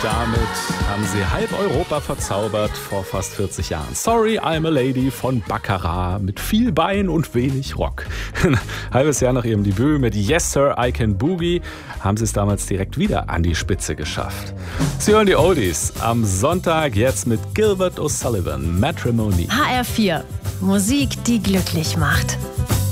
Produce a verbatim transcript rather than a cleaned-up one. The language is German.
damit haben sie halb Europa verzaubert vor fast vierzig Jahren. Sorry, I'm a Lady von Baccarat mit viel Bein und wenig Rock. Ein halbes Jahr nach ihrem Debüt mit Yes Sir, I Can Boogie haben sie es damals direkt wieder an die Spitze geschafft. Sie hören die Oldies am Sonntag jetzt mit Gilbert O'Sullivan, Matrimony. H R vier. Musik, die glücklich macht.